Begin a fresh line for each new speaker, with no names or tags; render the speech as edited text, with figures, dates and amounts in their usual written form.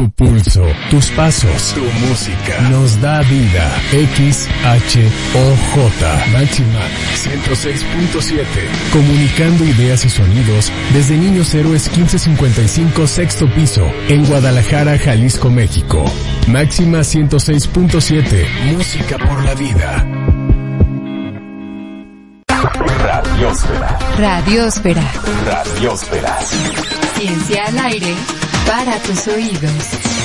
Tu pulso, tus pasos, tu música nos da vida. XHOJ Máxima 106.7. Comunicando ideas y sonidos desde Niños Héroes 1555 sexto piso en Guadalajara, Jalisco, México. Máxima 106.7. Música por la vida.
Radiósfera.
Radiósfera.
Radiósfera.
Ciencia al aire para tus oídos.